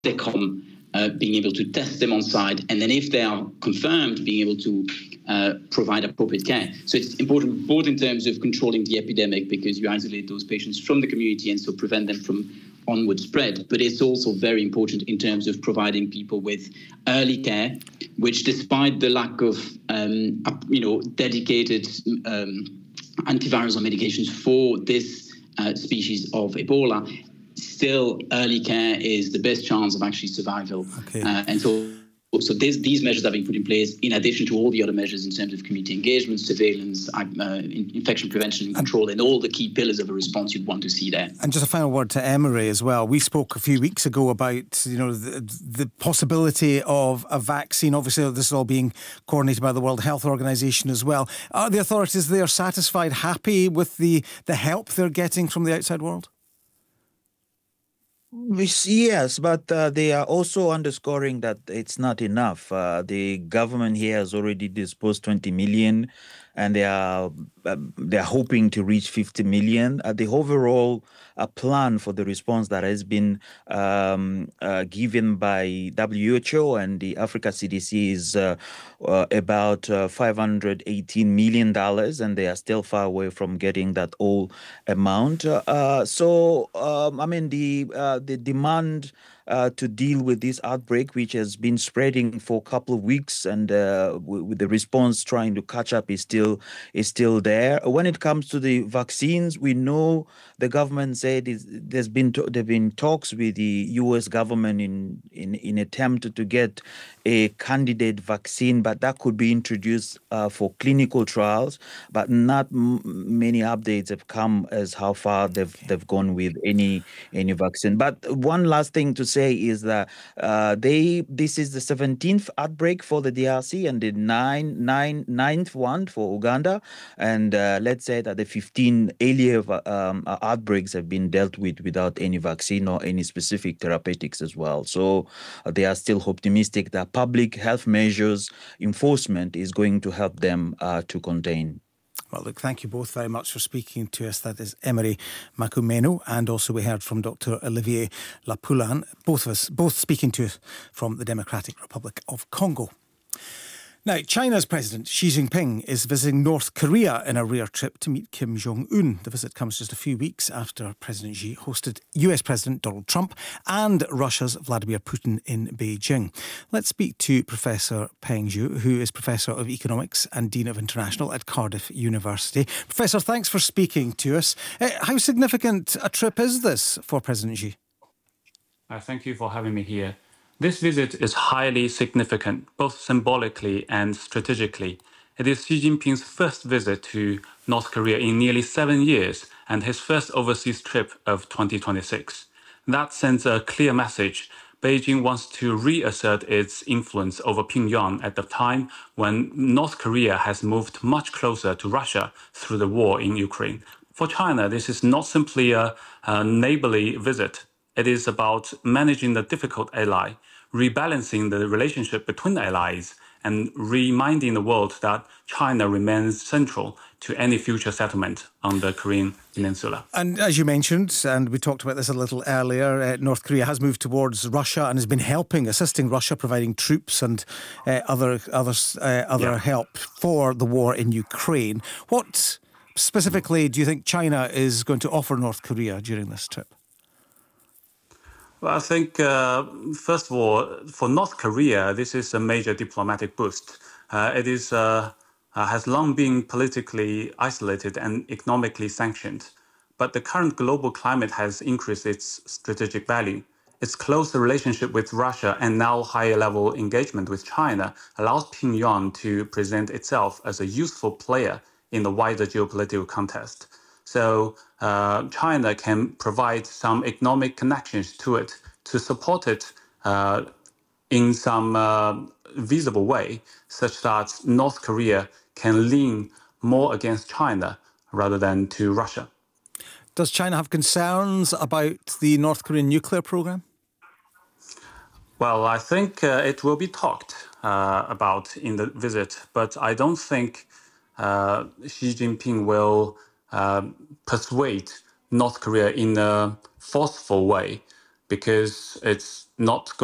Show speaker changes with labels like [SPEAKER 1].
[SPEAKER 1] they come, being able to test them on site, and then if they are confirmed, being able to provide appropriate care. So it's important both in terms of controlling the epidemic, because you isolate those patients from the community and so prevent them from onward spread, but it's also very important in terms of providing people with early care, which, despite the lack of dedicated antiviral medications for this species of Ebola, still early care is the best chance of actually survival.
[SPEAKER 2] Okay.
[SPEAKER 1] And so these measures have been put in place in addition to all the other measures in terms of community engagement, surveillance, infection prevention and control, and all the key pillars of a response you'd want to see there.
[SPEAKER 2] And just a final word to Emery as well. We spoke a few weeks ago about the possibility of a vaccine. Obviously, this is all being coordinated by the World Health Organization as well. Are the authorities there satisfied, happy with the help they're getting from the outside world?
[SPEAKER 3] Yes, but they are also underscoring that it's not enough. The government here has already disbursed 20 million, and they are hoping to reach 50 million. The overall plan for the response that has been given by WHO and the Africa CDC is about $518 million, and they are still far away from getting that whole amount. The demand to deal with this outbreak, which has been spreading for a couple of weeks, and with the response trying to catch up, is still there. When it comes to the vaccines, we know the government said there've been talks with the U.S. government in attempt to get a candidate vaccine, but that could be introduced for clinical trials. But not many updates have come as how far they've gone with any vaccine. But one last thing to say is that this is the 17th outbreak for the DRC and the ninth one for Uganda, and let's say that the 15 earlier outbreaks have been dealt with without any vaccine or any specific therapeutics as well. So they are still optimistic that public health measures enforcement is going to help them to contain.
[SPEAKER 2] Well, look, thank you both very much for speaking to us. That is Emery Makumenu, and also we heard from Dr. Olivier Lapoulan, both speaking to us from the Democratic Republic of Congo. Now, China's President Xi Jinping is visiting North Korea in a rare trip to meet Kim Jong-un. The visit comes just a few weeks after President Xi hosted US President Donald Trump and Russia's Vladimir Putin in Beijing. Let's speak to Professor Peng Zhu, who is Professor of Economics and Dean of International at Cardiff University. Professor, thanks for speaking to us. How significant a trip is this for President Xi?
[SPEAKER 4] Thank you for having me here. This visit is highly significant, both symbolically and strategically. It is Xi Jinping's first visit to North Korea in nearly 7 years and his first overseas trip of 2026. That sends a clear message. Beijing wants to reassert its influence over Pyongyang at the time when North Korea has moved much closer to Russia through the war in Ukraine. For China, this is not simply a neighborly visit. It is about managing the difficult ally, rebalancing the relationship between allies, and reminding the world that China remains central to any future settlement on the Korean Peninsula.
[SPEAKER 2] And as you mentioned, and we talked about this a little earlier, North Korea has moved towards Russia and has been assisting Russia, providing troops and other help for the war in Ukraine. What specifically do you think China is going to offer North Korea during this trip?
[SPEAKER 4] Well, I think, first of all, for North Korea, this is a major diplomatic boost. It has long been politically isolated and economically sanctioned. But the current global climate has increased its strategic value. Its closer relationship with Russia and now higher level engagement with China allows Pyongyang to present itself as a useful player in the wider geopolitical context. So China can provide some economic connections to it to support it in some visible way, such that North Korea can lean more against China rather than to Russia.
[SPEAKER 2] Does China have concerns about the North Korean nuclear program?
[SPEAKER 4] Well, I think it will be talked about in the visit, but I don't think Xi Jinping will persuade North Korea in a forceful way, because it's not